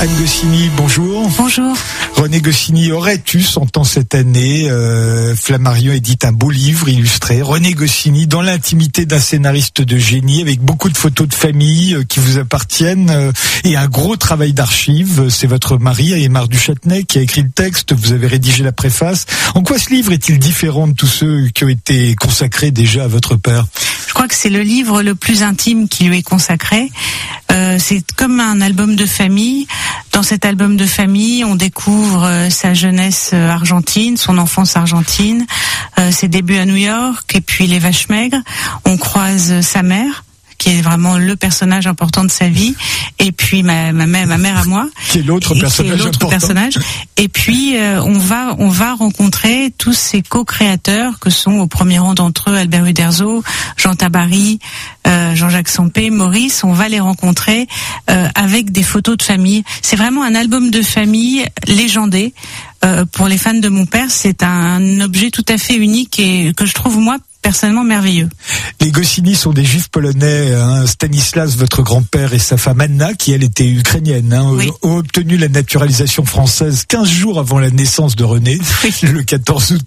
Anne Goscinny, bonjour. Bonjour. René Goscinny, aurais-tu 100 ans cette année? Flammarion édite un beau livre illustré. René Goscinny, dans l'intimité d'un scénariste de génie, avec beaucoup de photos de famille qui vous appartiennent et un gros travail d'archives. C'est votre mari, Aymar du Châtenay, qui a écrit le texte. Vous avez rédigé la préface. En quoi ce livre est-il différent de tous ceux qui ont été consacrés déjà à votre père? Je crois que c'est le livre le plus intime qui lui est consacré. C'est comme un album de famille. Dans cet album de famille, on découvre sa jeunesse argentine, son enfance argentine, ses débuts à New York, et puis les vaches maigres. On croise sa mère, qui est vraiment le personnage important de sa vie, et puis ma mère à moi, qui est l'autre personnage. Et puis on va rencontrer tous ces co-créateurs que sont au premier rang d'entre eux Albert Uderzo, Jean Tabary, Jean-Jacques Sampé, Maurice. On va les rencontrer avec des photos de famille. C'est vraiment un album de famille légendé. Pour les fans de mon père, c'est un objet tout à fait unique et que je trouve moi personnellement merveilleux. Les Goscinny sont des juifs polonais. Stanislas, votre grand-père, et sa femme Anna, qui elle était ukrainienne, oui, ont obtenu la naturalisation française 15 jours avant la naissance de René, oui, le 14 août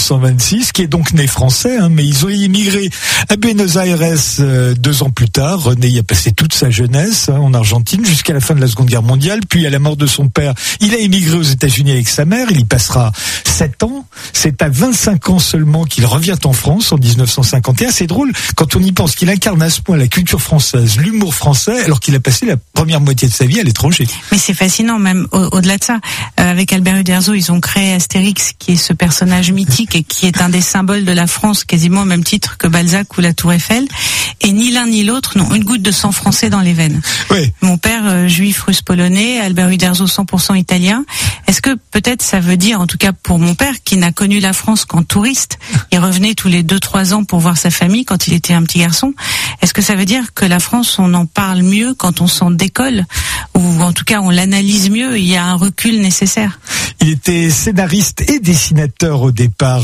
1926, qui est donc né français, mais ils ont immigré à Buenos Aires 2 ans plus tard. René y a passé toute sa jeunesse en Argentine jusqu'à la fin de la Seconde Guerre mondiale, puis à la mort de son père, il a émigré aux États-Unis avec sa mère. Il y passera 7 ans. C'est à 25 ans seulement qu'il revient en France, en 1951. C'est drôle quand on y pense qu'il incarne à ce point la culture française, l'humour français, alors qu'il a passé la première moitié de sa vie à l'étranger. Mais c'est fascinant, même au-delà de ça. Avec Albert Uderzo, ils ont créé Astérix, qui est ce personnage mythique et qui est un des symboles de la France, quasiment au même titre que Balzac ou la Tour Eiffel. Et ni l'un ni l'autre n'ont une goutte de sang français dans les veines. Oui. Mon père, juif russe polonais, Albert Uderzo 100% italien. Est-ce que peut-être ça veut dire, en tout cas pour mon père, qui n'a connu la France qu'en touriste, il revenait tous les 2-3 ans pour voir sa famille quand il était un petit garçon, est-ce que ça veut dire que la France, on en parle mieux quand on s'en décolle, ou en tout cas on l'analyse mieux, il y a un recul nécessaire? Il était scénariste et dessinateur au départ.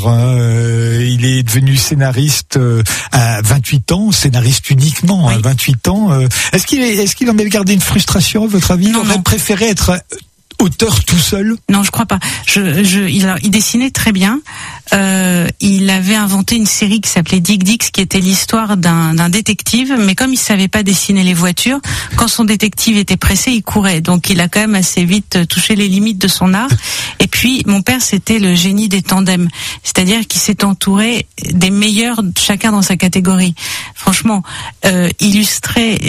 Il est devenu scénariste à 28 ans, scénariste uniquement, oui, à 28 ans. Est-ce qu'il en avait gardé une frustration, à votre avis? Non, il aurait préféré être auteur tout seul? Non, je crois pas. Il dessinait très bien. Il avait inventé une série qui s'appelait Dick Dix, qui était l'histoire d'un détective, mais comme il savait pas dessiner les voitures, quand son détective était pressé, il courait. Donc il a quand même assez vite touché les limites de son art. Et puis mon père, c'était le génie des tandems, c'est-à-dire qu'il s'est entouré des meilleurs, chacun dans sa catégorie. Franchement, illustrer,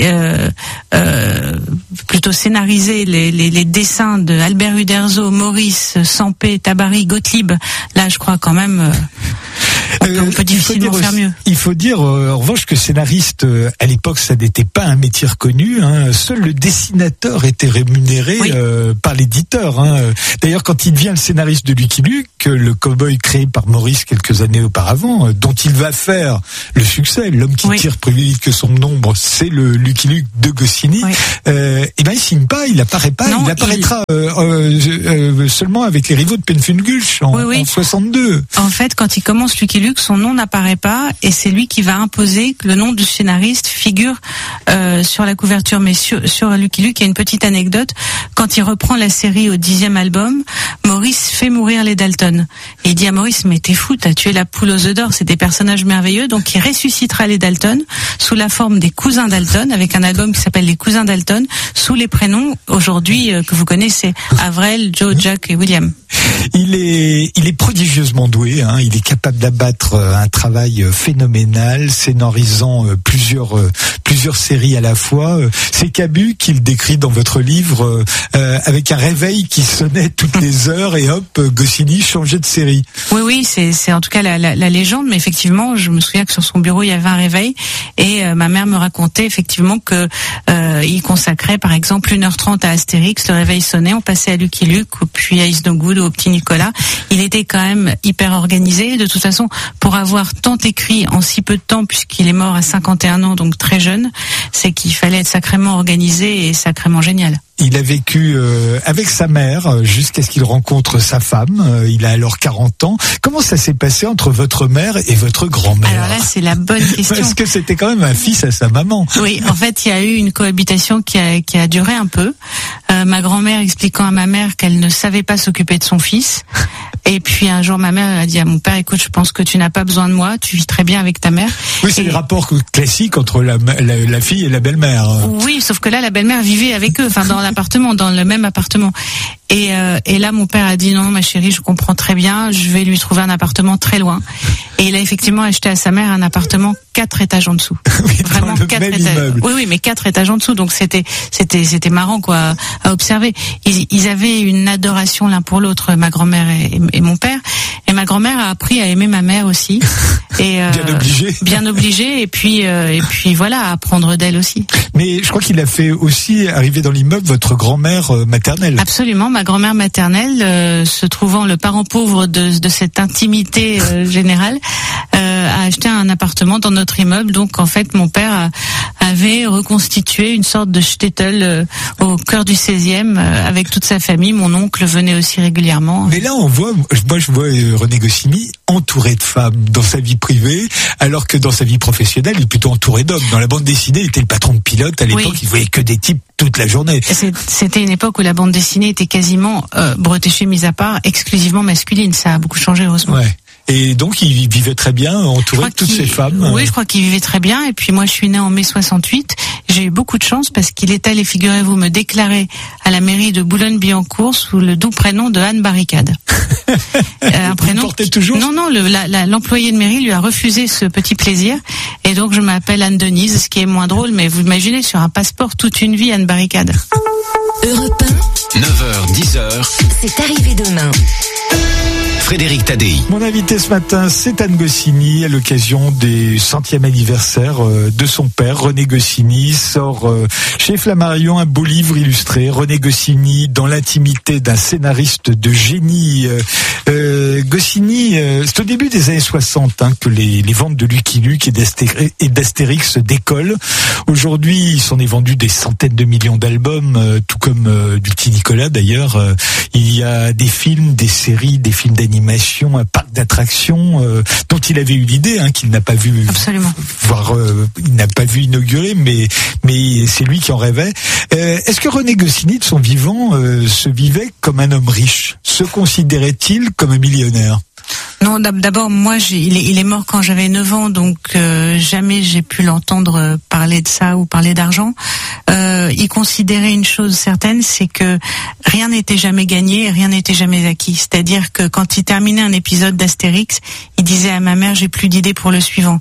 plutôt scénariser les dessins de Albert Uderzo, Maurice, Sampé, Tabary, Gottlieb, là je crois quand même on peut difficilement faire mieux. Il faut dire en revanche que scénariste à l'époque, ça n'était pas un métier reconnu. Seul le dessinateur était rémunéré, oui, par l'éditeur. D'ailleurs, quand il devient le scénariste de Lucky Luke, le cow-boy créé par Maurice quelques années auparavant, dont il va faire le succès, l'homme qui, oui, tire plus vite que son ombre, c'est le Lucky Luke de Goscinny. Oui. Il signe pas, il apparaît pas, non, il apparaîtra seulement avec les rivaux de Penfengulch en 62. En fait, quand il commence Lucky Luke, son nom n'apparaît pas et c'est lui qui va imposer que le nom du scénariste figure sur la couverture. Mais sur Lucky Luke, il y a une petite anecdote. Quand il reprend la série au 10e album, Maurice fait mourir les Dalton. Et il dit à Maurice, mais t'es fou, t'as tué la poule aux œufs d'or, c'est des personnages merveilleux. Donc il ressuscitera les Dalton sous la forme des cousins Dalton, avec un album qui s'appelle Les Cousins Dalton, sous les prénoms aujourd'hui que vous connaissez, Avril, Joe, Jack et William. Il est prodigieusement doué, il est capable d'abattre un travail phénoménal, scénarisant plusieurs séries à la fois. C'est Cabu qu'il décrit dans votre livre avec un réveil qui sonnait toutes les heures et hop, Goscinny changeait de série. Oui, c'est en tout cas la légende, mais effectivement, je me souviens que sur son bureau il y avait un réveil et ma mère me racontait effectivement que il consacrait par exemple 1h30 à Astérix, le réveil sonnait, on passait à Lucky Luke, puis à Is No Good, au Petit Nicolas. Il était quand même hyper organisé. De toute façon, pour avoir tant écrit en si peu de temps, puisqu'il est mort à 51 ans, donc très jeune, c'est qu'il fallait être sacrément organisé et sacrément génial. Il a vécu avec sa mère jusqu'à ce qu'il rencontre sa femme. Il a alors 40 ans. Comment ça s'est passé entre votre mère et votre grand-mère? Alors là, c'est la bonne question. Parce que c'était quand même un fils à sa maman. Oui, en fait, il y a eu une cohabitation qui a duré un peu. Ma grand-mère expliquant à ma mère qu'elle ne savait pas s'occuper de son fils. Et puis un jour, ma mère a dit à mon père, écoute, je pense que tu n'as pas besoin de moi, tu vis très bien avec ta mère. Oui, c'est les rapports classiques entre la fille et la belle-mère. Oui, sauf que là, la belle-mère vivait avec eux, enfin dans l'appartement, dans le même appartement. Et là, mon père a dit non, ma chérie, je comprends très bien, je vais lui trouver un appartement très loin. Et il a effectivement acheté à sa mère un appartement 4 étages en dessous. Oui, vraiment 4 étages. Immeuble. Oui, mais 4 étages en dessous. Donc c'était marrant quoi à observer. Ils avaient une adoration l'un pour l'autre, ma grand-mère et mon père. Et ma grand-mère a appris à aimer ma mère aussi. Et bien obligée. Et puis voilà, à apprendre d'elle aussi. Mais je crois qu'il a fait aussi arriver dans l'immeuble votre grand-mère maternelle. Absolument, ma grand-mère maternelle, se trouvant le parent pauvre de cette intimité générale, a acheté un appartement dans notre immeuble. Donc en fait, mon père avait reconstitué une sorte de shtetl au cœur du 16e avec toute sa famille. Mon oncle venait aussi régulièrement. Mais là, je vois René Goscinny entouré de femmes dans sa vie privée, alors que dans sa vie professionnelle, il est plutôt entouré d'hommes. Dans la bande dessinée, il était le patron de pilote. À l'époque, oui. Il voyait que des types toute la journée. C'était une époque où la bande dessinée était quasiment, Bretéché mis à part, exclusivement masculine. Ça a beaucoup changé, heureusement. Ouais. Et donc, il vivait très bien, entouré de toutes ces femmes. Oui, je crois qu'il vivait très bien. Et puis moi, je suis née en mai 68. J'ai eu beaucoup de chance parce qu'il est allé, figurez-vous, me déclarer à la mairie de Boulogne-Billancourt sous le doux prénom de Anne Barricade. Un prénom. Vous portez toujours? Non, l'employé de mairie lui a refusé ce petit plaisir. Et donc, je m'appelle Anne Denise, ce qui est moins drôle, mais vous imaginez, sur un passeport, toute une vie, Anne Barricade. Europe 1. 9h, 10h. C'est arrivé demain. Frédéric Tadei. Mon invité ce matin, c'est Anne Goscinny, à l'occasion des 100e anniversaire de son père. René Goscinny sort chez Flammarion un beau livre illustré. René Goscinny dans l'intimité d'un scénariste de génie. Goscinny, c'est au début des années 60 que les ventes de Lucky Luke et d'Astérix décollent. Aujourd'hui, il s'en est vendu des centaines de millions d'albums, tout comme du petit Nicolas d'ailleurs. Il y a des films, des séries, des films d'animation, un parc d'attractions dont il avait eu l'idée, qu'il n'a pas vu il n'a pas vu inaugurer, mais c'est lui qui en rêvait. Est-ce que René Goscinny, de son vivant, se vivait comme un homme riche? Se considérait-il comme un millionnaire? Non, d'abord, moi, il est mort quand j'avais 9 ans, donc jamais j'ai pu l'entendre parler de ça ou parler d'argent. Il considérait une chose certaine, c'est que rien n'était jamais gagné et rien n'était jamais acquis. C'est-à-dire que quand il terminait un épisode d'Astérix, il disait à ma mère, j'ai plus d'idées pour le suivant.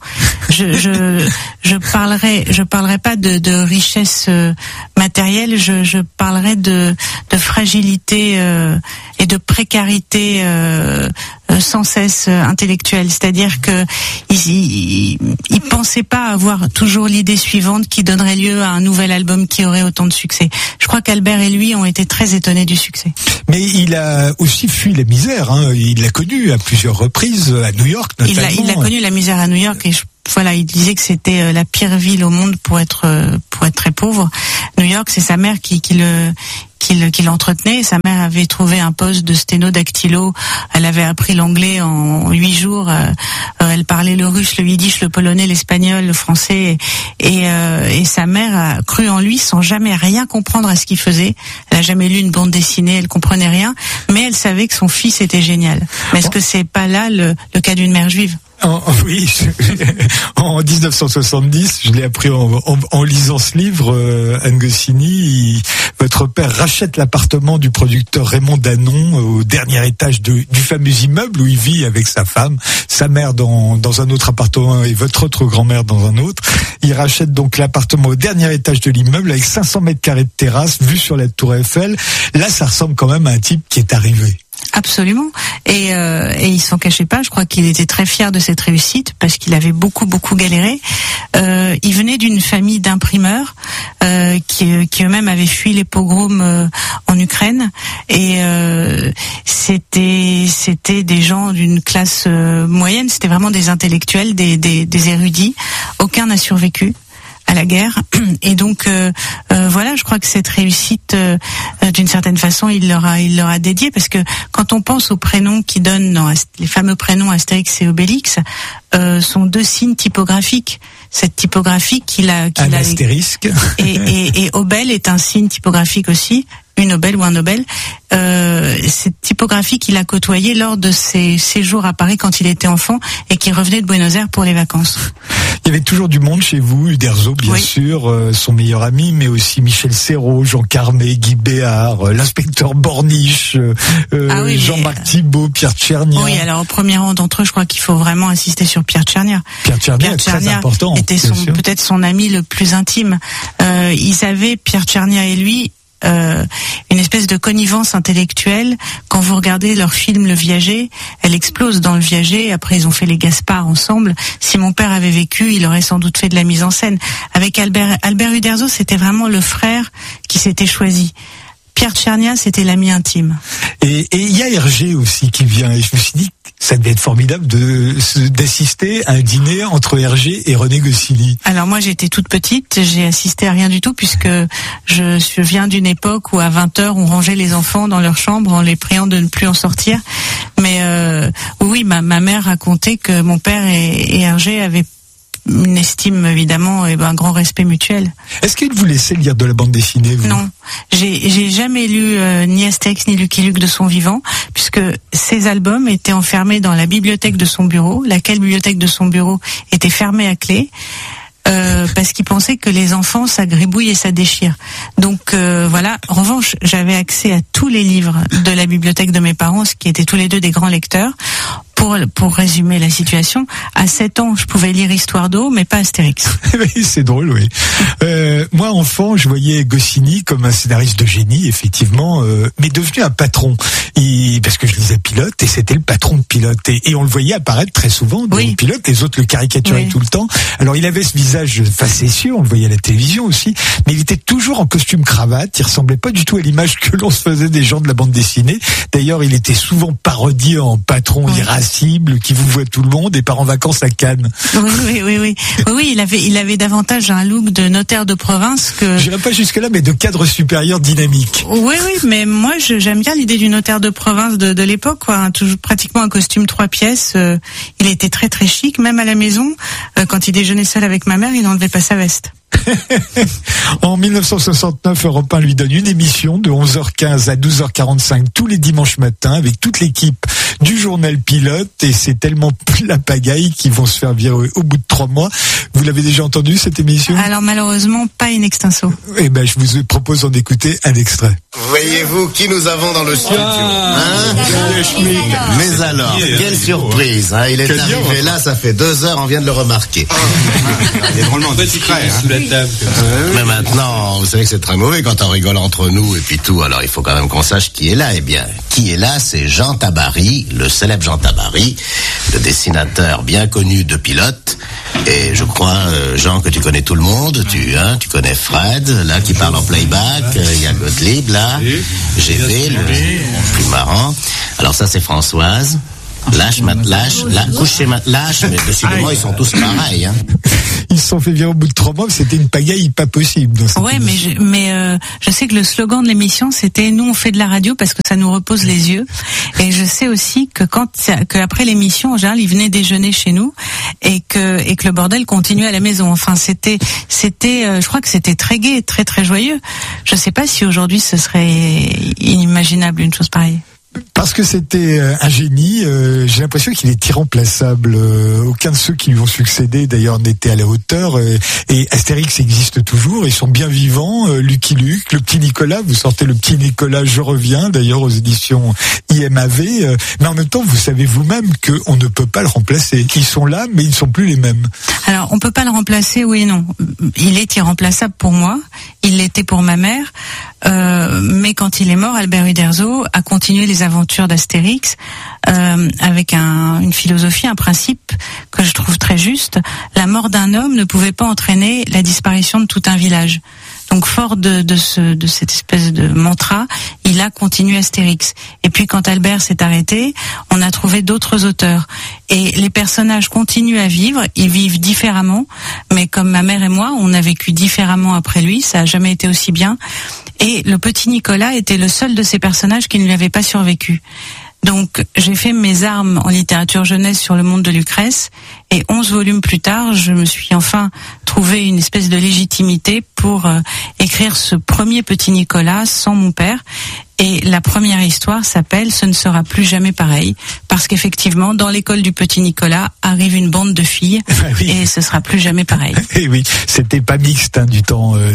Je parlerai pas de richesse matérielle, je parlerai de fragilité et de précarité sans cesse intellectuelle. C'est-à-dire que il pensait pas avoir toujours l'idée suivante qui donnerait lieu à un nouvel album qui aurait autant de succès. Je crois qu'Albert et lui ont été très étonnés du succès. Mais il a aussi fui la misère. Il l'a connu à plusieurs reprises à New York notamment. Il a connu la misère à New York et il disait que c'était la pire ville au monde pour être très pauvre. New York, c'est sa mère qui l'entretenait. Sa mère avait trouvé un poste de sténodactylo. Elle avait appris l'anglais en 8 jours. Elle parlait le russe, le yiddish, le polonais, l'espagnol, le français. Et sa mère a cru en lui sans jamais rien comprendre à ce qu'il faisait. Elle a jamais lu une bande dessinée, elle comprenait rien. Mais elle savait que son fils était génial. Mais est-ce que c'est pas là le cas d'une mère juive? Oui, en 1970, je l'ai appris en lisant ce livre, Anne Goscinny, votre père rachète l'appartement du producteur Raymond Danon au dernier étage du fameux immeuble où il vit avec sa femme, sa mère dans un autre appartement et votre autre grand-mère dans un autre. Il rachète donc l'appartement au dernier étage de l'immeuble avec 500 mètres carrés de terrasse, vue sur la Tour Eiffel. Là, ça ressemble quand même à un type qui est arrivé. Absolument. Et il s'en cachait pas. Je crois qu'il était très fier de cette réussite parce qu'il avait beaucoup galéré. Il venait d'une famille d'imprimeurs qui eux-mêmes avaient fui les pogroms en Ukraine. Et c'était des gens d'une classe moyenne. C'était vraiment des intellectuels, des érudits. Aucun n'a survécu. à la guerre. Et donc voilà, je crois que cette réussite, d'une certaine façon, il leur a dédié, parce que quand on pense aux prénoms qui donnent, les fameux prénoms Astérix et Obélix, sont deux signes typographiques. Cette typographie qu'il a astérisque. Et Obel est un signe typographique aussi, une Obel ou un Obel. Cette typographie qu'il a côtoyée lors de ses séjours à Paris quand il était enfant et qui revenait de Buenos Aires pour les vacances. Il y avait toujours du monde chez vous, Uderzo bien sûr, son meilleur ami, mais aussi Michel Serrault, Jean Carmé, Guy Béard, l'inspecteur Borniche, Jean-Marc Thibault, Pierre Tchernia. Oui, alors au premier rang d'entre eux, je crois qu'il faut vraiment insister sur Pierre Tchernia. Pierre Tchernia est très important. Était peut-être son ami le plus intime. Ils avaient, Pierre Tchernia et lui, une espèce de connivence intellectuelle. Quand vous regardez leur film Le Viager, elle explose dans Le Viager. Après, ils ont fait les Gaspard ensemble. Si mon père avait vécu, il aurait sans doute fait de la mise en scène. Avec Albert Uderzo, c'était vraiment le frère qui s'était choisi. Pierre Tchernia, c'était l'ami intime. Et il y a Hergé aussi qui vient. Et je me suis dit, ça devait être formidable d'assister à un dîner entre Hergé et René Goscinny. Alors moi, j'étais toute petite, j'ai assisté à rien du tout, puisque je viens d'une époque où à 20h, on rangeait les enfants dans leur chambre en les priant de ne plus en sortir. Mais oui, ma mère racontait que mon père et Hergé avaient une estime évidemment et un grand respect mutuel. Est-ce qu'il vous laissait lire de la bande dessinée, vous ? Non, j'ai jamais lu ni Astérix ni Lucky Luke de son vivant, puisque ces albums étaient enfermés dans la bibliothèque de son bureau, laquelle bibliothèque de son bureau était fermée à clé. Parce qu'il pensait que les enfants, ça gribouille et ça déchire. Donc voilà. En revanche, j'avais accès à tous les livres de la bibliothèque de mes parents, qui étaient tous les deux des grands lecteurs. Pour résumer la situation, à 7 ans, je pouvais lire Histoire d'eau, mais pas Astérix. Oui, c'est drôle, oui. Moi, enfant, je voyais Goscinny comme un scénariste de génie, effectivement, mais devenu un patron. Parce que je lisais Pilote, et c'était le patron de Pilote. Et on le voyait apparaître très souvent dans Pilote, les autres le caricaturaient tout le temps. Alors, il avait ce visage facétieux, on le voyait à la télévision aussi, mais il était toujours en costume cravate, il ressemblait pas du tout à l'image que l'on se faisait des gens de la bande dessinée. D'ailleurs, il était souvent parodié en patron irascible, qui vous voit tout le monde et part en vacances à Cannes. Oui, il avait davantage un look de notaire de province que... J'irai pas jusque là, mais de cadre supérieur dynamique. Oui, mais moi, j'aime bien l'idée du notaire de province de l'époque, quoi. Toujours pratiquement un costume 3 pièces. Il était très très chic, même à la maison. Quand il déjeunait seul avec ma mère, il n'enlevait pas sa veste. En 1969, Europe 1 lui donne une émission de 11h15 à 12h45 tous les dimanches matins avec toute l'équipe du journal Pilote, et c'est tellement la pagaille qu'ils vont se faire virer au bout de 3 mois. Vous l'avez déjà entendu, cette émission ? Alors malheureusement, pas in extenso. Eh ben, je vous propose d'en écouter un extrait. Voyez-vous qui nous avons dans le studio, Mais alors, quelle surprise, hein. Il est arrivé là, ça fait 2 heures, on vient de le remarquer. Il est drôlement discret, hein. Mais maintenant, vous savez que c'est très mauvais quand on rigole entre nous et puis tout, alors il faut quand même qu'on sache qui est là. Eh bien, qui est là, c'est Jean Tabary, le célèbre Jean Tabary, le dessinateur bien connu de Pilote. Et je crois, Jean, que tu connais tout le monde, tu connais Fred, là, qui parle en playback, il y a Gottlieb, là, GV, le plus marrant. Alors ça, c'est Françoise. Lâche, couche, lâche, mais décidément, ils sont tous pareils, hein. Ils se sont fait virer au bout de 3 mois, mais c'était une pagaille pas possible. Ouais, mais je sais que le slogan de l'émission, c'était « Nous, on fait de la radio parce que ça nous repose les yeux ». Et je sais aussi que après l'émission, en général, ils venaient déjeuner chez nous et que le bordel continuait à la maison. Enfin, c'était, je crois que c'était très gai, très, très joyeux. Je sais pas si aujourd'hui, ce serait inimaginable une chose pareille. Parce que c'était un génie, j'ai l'impression qu'il est irremplaçable. Aucun de ceux qui lui ont succédé, d'ailleurs, n'était à la hauteur. Et Astérix existe toujours, ils sont bien vivants. Lucky Luke, le petit Nicolas, vous sortez le petit Nicolas, je reviens, d'ailleurs, aux éditions IMAV. Mais en même temps, vous savez vous-même qu'on ne peut pas le remplacer. Ils sont là, mais ils ne sont plus les mêmes. Alors, on peut pas le remplacer, oui et non. Il est irremplaçable pour moi, il l'était pour ma mère. Mais quand il est mort, Albert Uderzo a continué les aventures d'Astérix avec une philosophie, un principe que je trouve très juste. La mort d'un homme ne pouvait pas entraîner la disparition de tout un village. Donc fort de cette espèce de mantra, il a continué Astérix. Et puis quand Albert s'est arrêté, on a trouvé d'autres auteurs. Et les personnages continuent à vivre, ils vivent différemment, mais comme ma mère et moi, on a vécu différemment après lui, ça a jamais été aussi bien. Et le petit Nicolas était le seul de ces personnages qui ne lui avait pas survécu. Donc, j'ai fait mes armes en littérature jeunesse sur le monde de Lucrèce, et 11 volumes plus tard, je me suis enfin trouvé une espèce de légitimité pour écrire ce premier petit Nicolas sans mon père. Et la première histoire s'appelle « Ce ne sera plus jamais pareil », parce qu'effectivement, dans l'école du petit Nicolas, arrive une bande de filles, et ce sera plus jamais pareil. Et oui, c'était pas mixte du temps